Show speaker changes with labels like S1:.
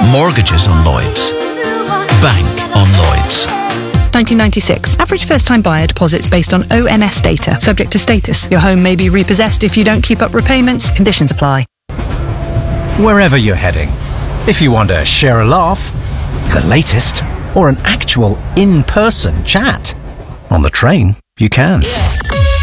S1: Mortgages on Lloyds. Bank on Lloyds.
S2: 1996. Average first-time buyer deposits based on ONS data. Subject to status. Your home may be repossessed if you don't keep up repayments. Conditions apply.
S3: Wherever you're heading, if you want to share a laugh, the latest, or an actual in-person chat, on the train, you can.